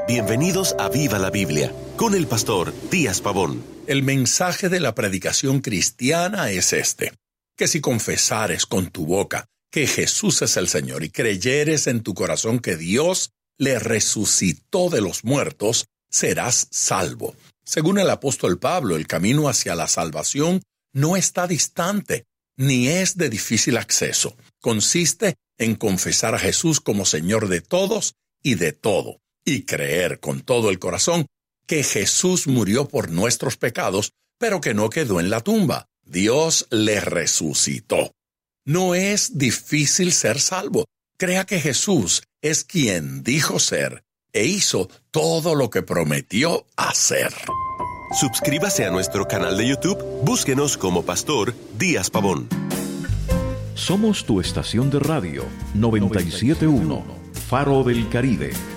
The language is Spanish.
Bienvenidos a Viva la Biblia, con el pastor Díaz Pavón. El mensaje de la predicación cristiana es este: que si confesares con tu boca que Jesús es el Señor y creyeres en tu corazón que Dios le resucitó de los muertos, serás salvo. Según el apóstol Pablo, el camino hacia la salvación no está distante, ni es de difícil acceso. Consiste en confesar a Jesús como Señor de todos y de todo, y creer con todo el corazón que Jesús murió por nuestros pecados, pero que no quedó en la tumba. Dios le resucitó. No es difícil ser salvo. Crea que Jesús es quien dijo ser e hizo todo lo que prometió hacer. Suscríbase a nuestro canal de YouTube. Búsquenos como Pastor Díaz Pavón. Somos tu estación de radio 97.1, Faro del Caribe.